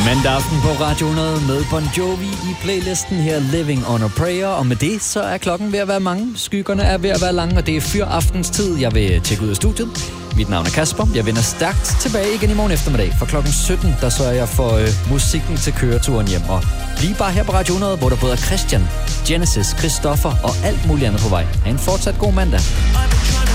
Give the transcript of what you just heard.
Mandag aften på Radio 100 med Bon Jovi i playlisten her Living on a Prayer. Og med det, så er klokken ved at være mange. Skyggerne er ved at være lange, og det er fyraftens-tid. Jeg vil tjekke ud af studiet. Mit navn er Kasper. Jeg vender stærkt tilbage igen i morgen eftermiddag. For klokken 17, der sørger jeg for musikken til køreturen hjem. Og bliv bare her på Radio 100, hvor der både er Christian, Genesis, Christoffer og alt muligt andet på vej. Ha' en fortsat god mandag.